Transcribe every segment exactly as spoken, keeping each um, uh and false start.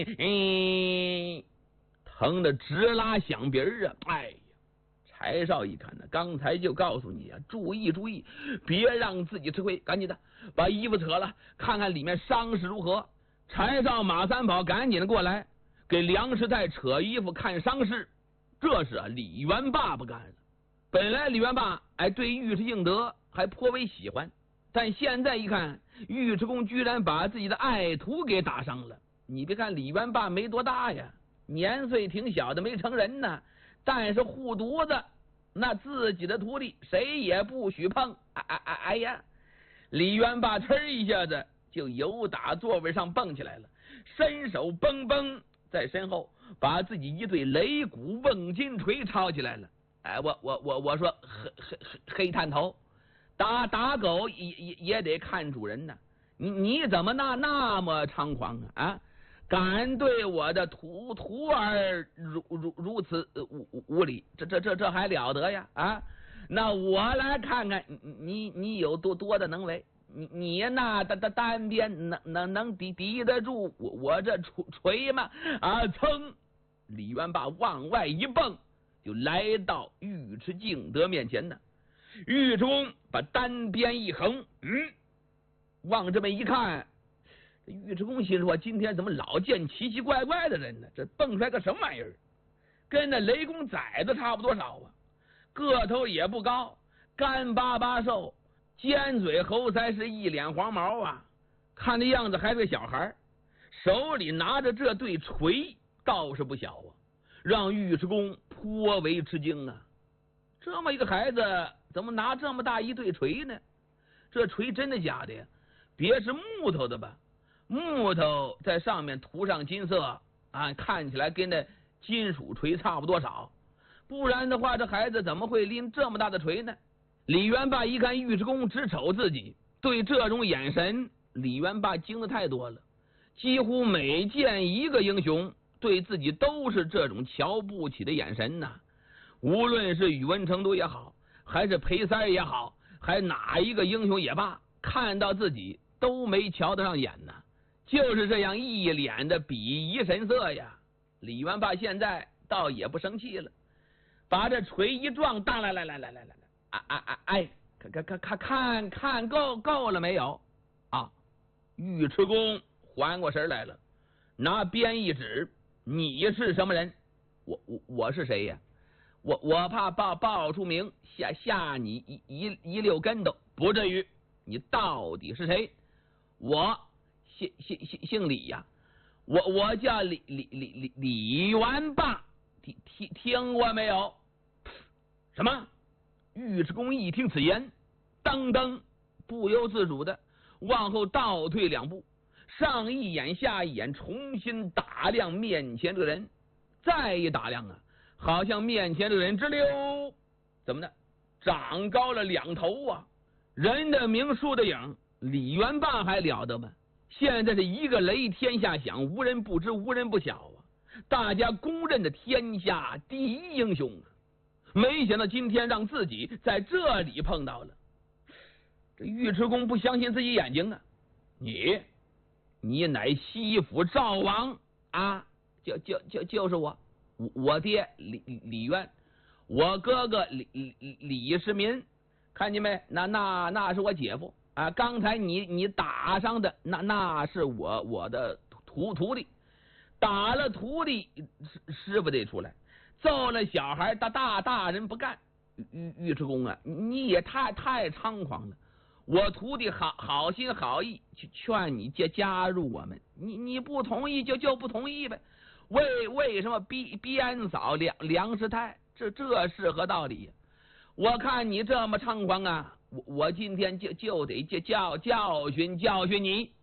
嗯，疼得直拉响鼻儿啊！哎呀，柴少一看呢，刚才就告诉你啊，注意注意，别让自己吃亏，赶紧的把衣服扯了，看看里面伤势如何。柴少、马三宝赶紧的过来，给梁师太扯衣服看伤势。这是啊，李元霸不干了。本来李元霸哎对尉迟敬德还颇为喜欢，但现在一看，尉迟恭居然把自己的爱徒给打伤了。你别看李元霸没多大呀，年岁挺小的，没成人呢，但是护犊子，那自己的徒弟谁也不许碰。哎哎哎哎呀！李元霸呲一下子就由打座位上蹦起来了，伸手蹦蹦在身后把自己一对擂鼓瓮金锤抄起来了。哎，我我我我说黑黑黑黑探头，打打狗也也也得看主人呢。你你怎么那那么猖狂啊？啊，敢对我的徒徒儿如如如此无无礼，这这这这还了得呀？啊，那我来看看你你有多多的能为。你你那的的单边能能能抵抵得住我我这锤锤吗？啊，噌！李元霸往外一蹦，就来到尉迟敬德面前呢。尉迟恭把单边一横，嗯，往这么一看，这尉迟恭心说：今天怎么老见奇奇怪怪的人呢？这蹦出来个什么玩意儿？跟那雷公崽子差不多少啊？个头也不高，干巴巴瘦，尖嘴猴腮，是一脸黄毛啊！看那样子还是个小孩，手里拿着这对锤，倒是不小啊，让尉迟恭颇为吃惊啊！这么一个孩子，怎么拿这么大一对锤呢？这锤真的假的呀？别是木头的吧？木头在上面涂上金色啊，看起来跟那金属锤差不多少。不然的话，这孩子怎么会拎这么大的锤呢？李元霸一看尉迟恭只瞅自己，对这种眼神，李元霸惊得太多了。几乎每见一个英雄，对自己都是这种瞧不起的眼神呐。无论是宇文成都也好，还是裴三也好，还哪一个英雄也罢，看到自己都没瞧得上眼呐，就是这样一脸的鄙夷神色呀。李元霸现在倒也不生气了，把这锤一撞，当来来来来来来，哎哎哎哎，看看看看看看够够了没有啊？尉迟恭缓过神来了，拿鞭一指：你是什么人？我我我是谁呀？我我怕报报出名，吓吓你一一一溜跟头，不至于。你到底是谁？我姓姓姓姓李呀，我我叫李李李李李元霸，听听听过没有？什么？尉迟恭一听此言，当当不由自主的往后倒退两步，上一眼下一眼，重新打量面前这个人，再一打量啊，好像面前这个人直溜怎么的长高了两头啊！人的名树的影，李元霸还了得吗？现在是一个雷天下响，无人不知，无人不晓啊！大家公认的天下第一英雄啊！没想到今天让自己在这里碰到了。这尉迟恭不相信自己眼睛啊！你，你乃西府赵王啊？就就就就是我，我爹李李渊，我哥哥李李李世民，看见没？那那那是我姐夫啊！刚才你你打伤的那那是我我的徒徒弟，打了徒弟师师傅得出来。揍了小孩，大大大人不干。尉尉迟恭啊，你也太太猖狂了！我徒弟好好心好意去劝你加加入我们，你你不同意就就不同意呗。为为什么逼鞭扫梁梁师太？这这是何道理？我看你这么猖狂啊，我我今天就就得教教训教训你。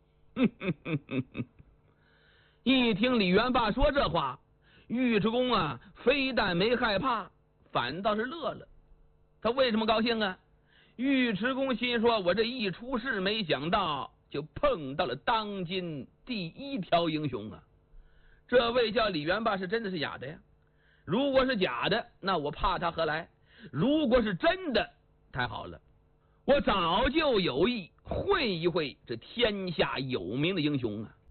一听李元霸说这话，尉迟恭啊，非但没害怕，反倒是乐了。他为什么高兴啊？尉迟恭心说：我这一出事，没想到就碰到了当今第一条英雄啊！这位叫李元霸是真的是假的呀？如果是假的，那我怕他何来？如果是真的，太好了，我早就有意会一会这天下有名的英雄啊！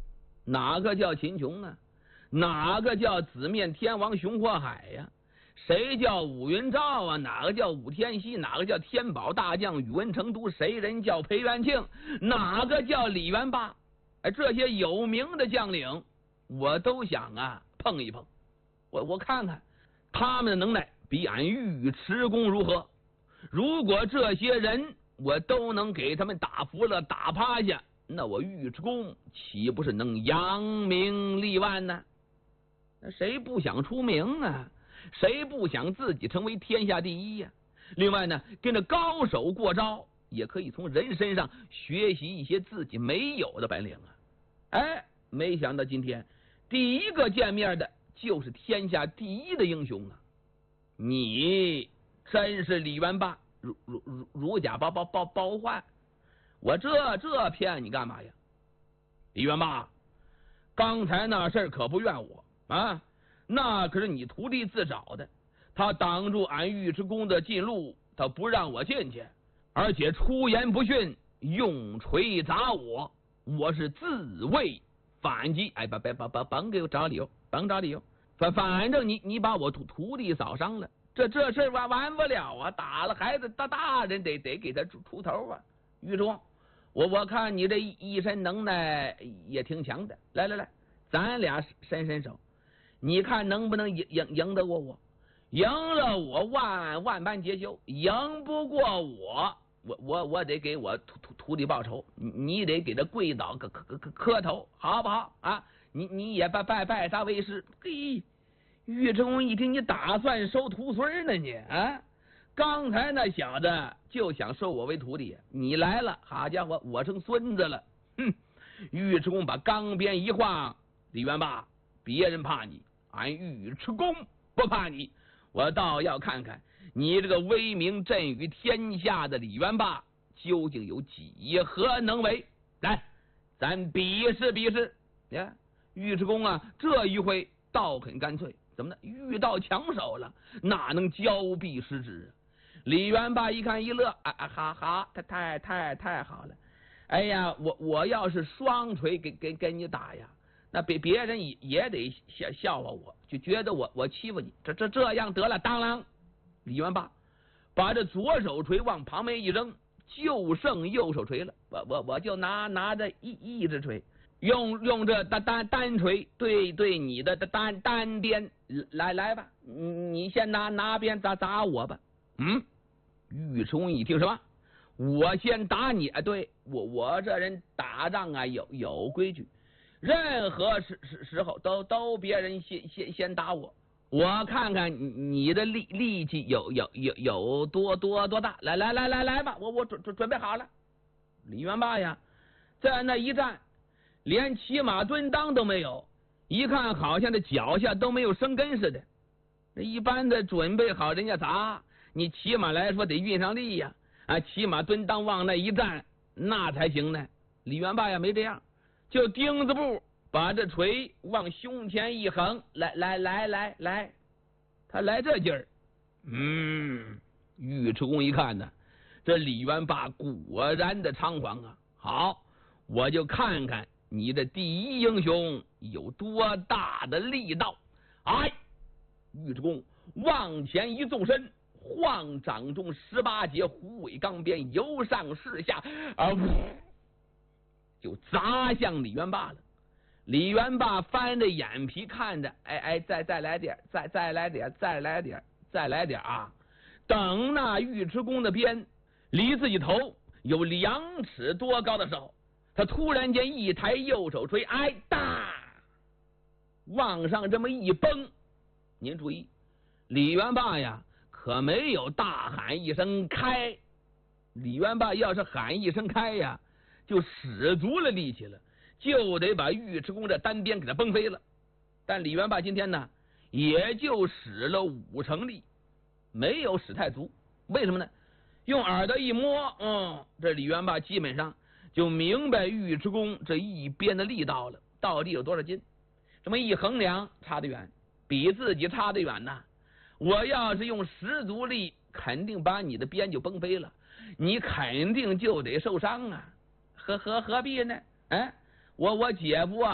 哪个叫秦琼啊？哪个叫紫面天王熊火海呀？谁叫武云照啊？哪个叫武天锡？哪个叫天宝大将宇文成都？谁人叫裴元庆？哪个叫李元霸？哎，这些有名的将领，我都想啊碰一碰，我我看看他们的能耐比俺尉迟恭如何。如果这些人我都能给他们打服了、打趴下，那我尉迟恭岂不是能扬名立万呢？那谁不想出名啊？谁不想自己成为天下第一呀、啊？另外呢，跟着高手过招，也可以从人身上学习一些自己没有的本领啊！哎，没想到今天第一个见面的就是天下第一的英雄啊！你真是李元霸，如如如如假包包包包换，我这这骗你干嘛呀？李元霸，刚才那事儿可不怨我啊！那可是你徒弟自找的，他挡住俺尉迟恭的进路，他不让我进去，而且出言不逊，用锤砸我，我是自卫反击。哎，别别别别，甭给我找理由，甭找理由，反反正你你把我徒徒弟扫伤了，这这事完完不了啊！打了孩子，大大人得得给他出头啊！尉迟恭，我我看你这一身能耐也挺强的，来来来，咱俩伸伸手。你看能不能赢赢赢得过我？赢了我万万般皆休，赢不过我，我我我得给我徒徒徒弟报仇，你得给他跪倒磕磕磕磕头，好不好啊？你你也拜拜拜他为师。嘿，尉迟恭一听你打算收徒孙呢你啊？刚才那小子就想收我为徒弟，你来了，好家伙，我成孙子了。哼！尉迟恭把钢鞭一晃，李元霸，别人怕你，俺尉迟恭不怕你，我倒要看看你这个威名震于天下的李元霸究竟有几何能为。来，咱比试比试呀！尉迟恭啊，这一回倒很干脆，怎么呢？遇到强手了，哪能交臂失之啊？李元霸一看一乐，啊啊哈哈，太太太太好了！哎呀，我我要是双锤给给给你打呀，那别别人也也得笑笑话我，就觉得我我欺负你。这这这样得了，当啷！李元霸把这左手锤往旁边一扔，就剩右手锤了。我我我就拿拿着一一只锤，用用这单单单锤对对你的单单鞭，来来吧，你先拿拿鞭砸砸我吧。嗯，尉迟恭一听什么？我先打你？哎，对我我这人打仗啊有有规矩，任何时时时候都都别人先先先打我，我看看你你的力力气有有有有多多多大。来来来来来吧，我我准准准备好了。李元霸呀，在那一站，连骑马蹲裆都没有，一看好像这脚下都没有生根似的。那一般的准备好人家砸，你骑马来说得运上力呀。啊，骑马蹲裆往那一站，那才行呢。李元霸呀没这样，就钉子步把这锤往胸前一横，来来来来来，他来这劲儿。嗯，尉迟恭一看呢，这李元霸果然的猖狂啊！好，我就看看你的第一英雄有多大的力道。哎，尉迟恭往前一纵身，晃掌中十八节虎尾钢鞭由上势下啊，就砸向李元霸了。李元霸翻着眼皮看着，哎哎，再再来点，再再来点，再来点，再来点啊！等那尉迟恭的鞭离自己头有两尺多高的时候，他突然间一抬右手锤，哎大，往上这么一崩。您注意，李元霸呀可没有大喊一声开，李元霸要是喊一声开呀，就使足了力气了，就得把尉迟恭这单鞭给他崩飞了。但李元霸今天呢，也就使了五成力，没有使太足。为什么呢？用耳朵一摸，嗯，这李元霸基本上就明白尉迟恭这一鞭的力道了，到底有多少斤。这么一衡量，差得远，比自己差得远呐。我要是用十足力，肯定把你的鞭就崩飞了，你肯定就得受伤啊！何何何必呢？哎，我我姐夫啊。